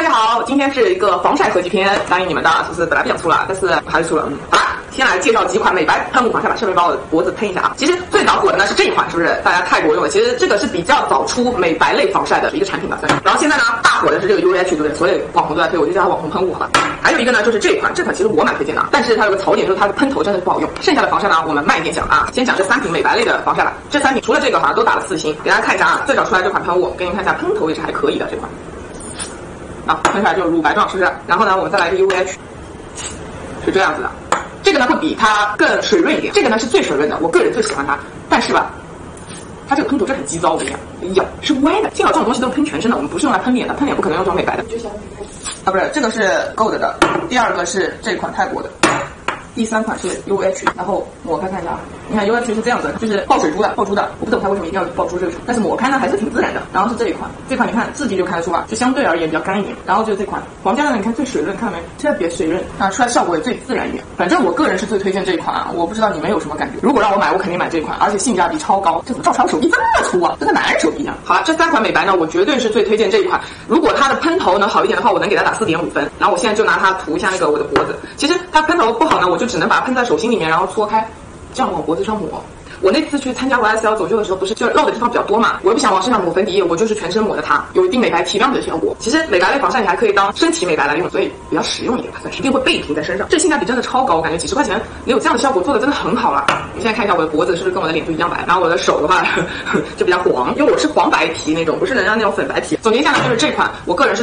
大家好，今天是一个防晒合集篇，答应你们的，是不是本来不想出了，但是还是出了。好了，先来介绍几款美白喷雾防晒吧，顺便把我的脖子喷一下啊。其实最早火的呢是这一款，是不是？大家太多用了。其实这个是比较早出美白类防晒的一个产品吧，算是。然后现在呢，大火的是这个 UH， 对不对？所有网红都在推，我就叫它网红喷雾好吧。还有一个呢就是这一款，这款其实我蛮推荐的啊，但是它有个槽点，就是它的喷头真的是不好用。剩下的防晒呢，我们慢一点讲啊，先讲这3瓶美白类的防晒吧。这3瓶除了这个好像都打了4星，给大家看一下啊。最早出来这款喷雾，给你们看一下，喷头也是还可以的这款。啊，喷出来就是乳白状，是不是？然后呢，我们再来一个 UH， 是这样子的。这个呢会比它更水润一点，这个呢是最水润的，我个人最喜欢它。但是吧，它这个喷头真的很鸡糟，我跟你讲，咬是歪的。幸好这种东西都是喷全身的，我们不是用来喷脸的，喷脸不可能用这种美白的。啊，不是，这个是 Gold 的，第二个是这款泰国的。第3款是 UH， 然后抹开看一下，你看 UH 是这样子，就是爆水珠的，爆珠的，我不懂它为什么一定要爆珠这个，但是抹开呢还是挺自然的。然后是这一款，这款你看字迹就看得出啊，就相对而言比较干一点。然后就是这款皇家的，你看最水润，看到没？特别水润啊，出来效果也最自然一点。反正我个人是最推荐这一款啊，我不知道你们有什么感觉。如果让我买，我肯定买这一款，而且性价比超高。这怎么照出来我手臂这么粗啊？跟个男人手臂一样。好了，这3款美白呢，我绝对是最推荐这一款。如果它的喷头能好一点的话，我能给它打4.5分。然后我现在就拿它涂一下那个我的脖子。其实它喷头不好呢，我就只能把它喷在手心里面，然后搓开，这样往脖子上抹。我那次去参加 YSL 走秀的时候，不是就露的地方比较多嘛，我又不想往身上抹粉底液，我就是全身抹的它，有一定美白提亮的效果。其实美白类防晒你还可以当身体美白来用，所以比较实用一点吧，算是一定会倍涂在身上。这性价比真的超高，我感觉几10块钱你有这样的效果做的真的很好了。你现在看一下我的脖子是不是跟我的脸就一样白，然后我的手的话就比较黄，因为我是黄白皮那种，不是人家那种粉白皮。总结一下呢，就是这款我个人是